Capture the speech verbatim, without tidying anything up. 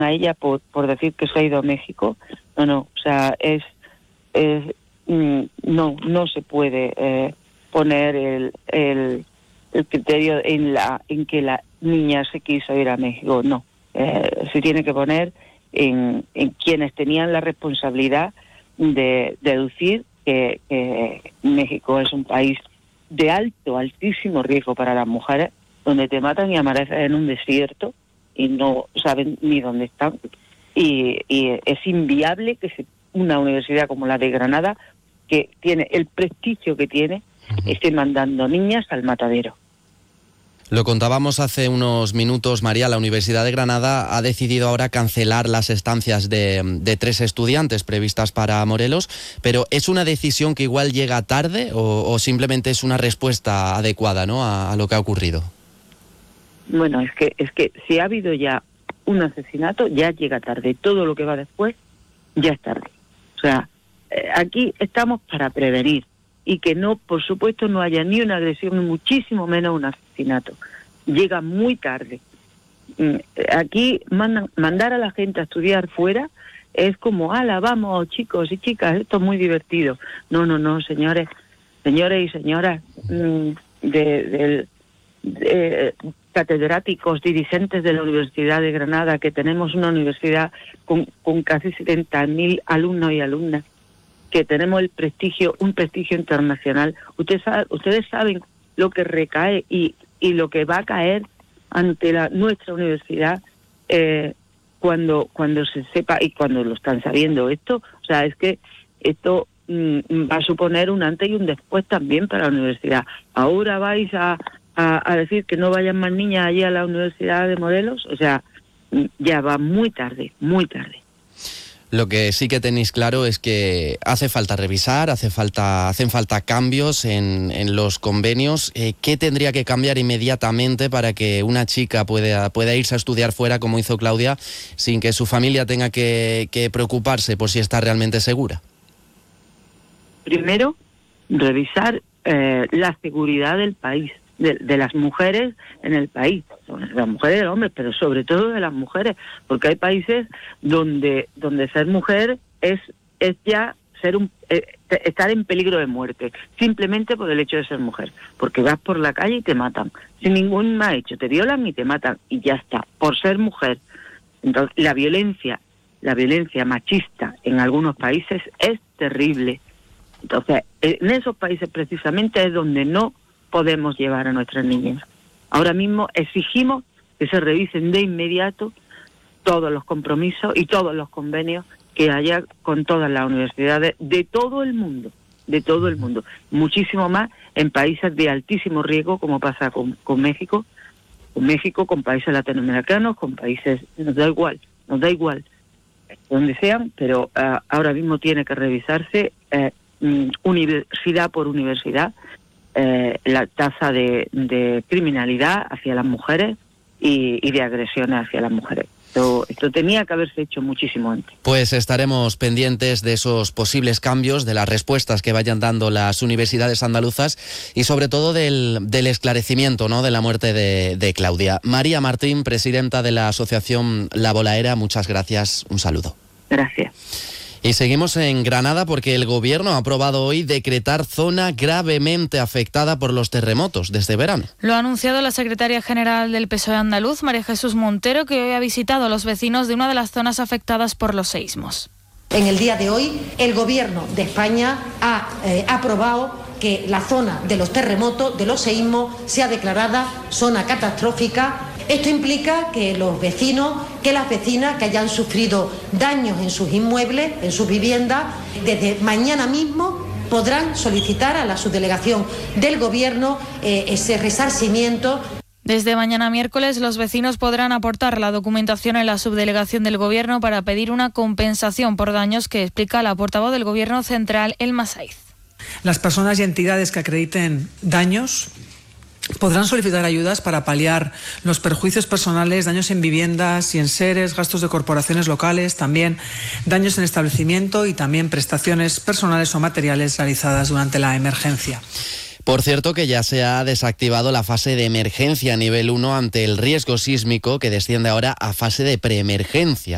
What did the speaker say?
a ella por, por decir que se ha ido a México. No, no, o sea, es, es mm, no, no se puede eh, poner el, el, el criterio en la en que la niña se quiso ir a México. No, eh, se tiene que poner en, en quienes tenían la responsabilidad de deducir que, que México es un país de alto, altísimo riesgo para las mujeres, donde te matan y amaneces en un desierto y no saben ni dónde están. Y, y es inviable que se, una universidad como la de Granada, que tiene el prestigio que tiene, uh-huh, esté mandando niñas al matadero. Lo contábamos hace unos minutos, María, la Universidad de Granada ha decidido ahora cancelar las estancias de, de tres estudiantes previstas para Morelos, pero ¿es una decisión que igual llega tarde o, o simplemente es una respuesta adecuada, ¿no?, a, a lo que ha ocurrido? Bueno, es que es que si ha habido ya un asesinato, ya llega tarde. Todo lo que va después, ya es tarde. O sea, eh, aquí estamos para prevenir y que no, por supuesto, no haya ni una agresión, ni muchísimo menos un asesinato. Llega muy tarde. Aquí mandan, mandar a la gente a estudiar fuera es como, ala, vamos, chicos y chicas, esto es muy divertido. No, no, no, señores, señores y señoras de, de, de catedráticos, dirigentes de la Universidad de Granada, que tenemos una universidad con, con casi setenta mil alumnos y alumnas, que tenemos el prestigio, un prestigio internacional. Ustedes saben, ustedes saben lo que recae y, y lo que va a caer ante la nuestra universidad eh, cuando cuando se sepa, y cuando lo están sabiendo esto. O sea, es que esto mm, va a suponer un antes y un después también para la universidad. Ahora vais a, a, a decir que no vayan más niñas allí a la Universidad de Morelos. O sea, ya va muy tarde, muy tarde. Lo que sí que tenéis claro es que hace falta revisar, hace falta, hacen falta cambios en, en los convenios. Eh, ¿Qué tendría que cambiar inmediatamente para que una chica pueda, pueda irse a estudiar fuera, como hizo Claudia, sin que su familia tenga que, que preocuparse por si está realmente segura? Primero, revisar eh, la seguridad del país, de, de las mujeres en el país, de las mujeres y de los hombres, pero sobre todo de las mujeres, porque hay países donde donde ser mujer es es ya ser un eh, estar en peligro de muerte, simplemente por el hecho de ser mujer, porque vas por la calle y te matan, sin ningún más hecho, te violan y te matan, y ya está, por ser mujer. Entonces, la violencia, la violencia machista en algunos países es terrible. Entonces, en esos países precisamente es donde no podemos llevar a nuestras niñas. Ahora mismo exigimos que se revisen de inmediato todos los compromisos y todos los convenios que haya con todas las universidades de todo el mundo, de todo el mundo. Muchísimo más en países de altísimo riesgo, como pasa con, con México, con México, con países latinoamericanos, con países, nos da igual, nos da igual, donde sean, pero uh, ahora mismo tiene que revisarse uh, universidad por universidad, Eh, la tasa de, de criminalidad hacia las mujeres y, y de agresiones hacia las mujeres. Esto, esto tenía que haberse hecho muchísimo antes. Pues estaremos pendientes de esos posibles cambios, de las respuestas que vayan dando las universidades andaluzas y sobre todo del, del esclarecimiento, ¿no?, de la muerte de, de Claudia. María Martín, presidenta de la asociación La Bolaera, muchas gracias, un saludo. Gracias. Y seguimos en Granada porque el gobierno ha aprobado hoy decretar zona gravemente afectada por los terremotos desde verano. Lo ha anunciado la secretaria general del P S O E andaluz, María Jesús Montero, que hoy ha visitado a los vecinos de una de las zonas afectadas por los seísmos. En el día de hoy, el Gobierno de España ha eh, aprobado que la zona de los terremotos, de los seísmos, sea declarada zona catastrófica. Esto implica que los vecinos, que las vecinas que hayan sufrido daños en sus inmuebles, en sus viviendas, desde mañana mismo podrán solicitar a la subdelegación del Gobierno eh, ese resarcimiento. Desde mañana miércoles, los vecinos podrán aportar la documentación en la subdelegación del Gobierno para pedir una compensación por daños que explica la portavoz del Gobierno central, Elma Saiz. Las personas y entidades que acrediten daños podrán solicitar ayudas para paliar los perjuicios personales, daños en viviendas y en seres, gastos de corporaciones locales, también daños en establecimiento y también prestaciones personales o materiales realizadas durante la emergencia. Por cierto, que ya se ha desactivado la fase de emergencia nivel uno ante el riesgo sísmico, que desciende ahora a fase de preemergencia.